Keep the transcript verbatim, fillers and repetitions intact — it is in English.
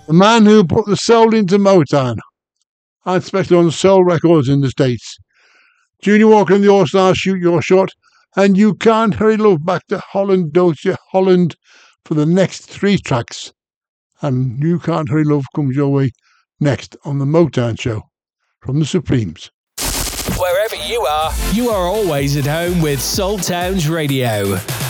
The man who put the soul into Motown, and especially on soul records in the States. Junior Walker and the All-Stars, Shoot Your Shot, and You Can't Hurry Love, back to Holland, Don't You, Holland, for the next three tracks. And You Can't Hurry Love comes your way next on the Motown Show from the Supremes. Wherever you are, you are always at home with Soul Towns Radio.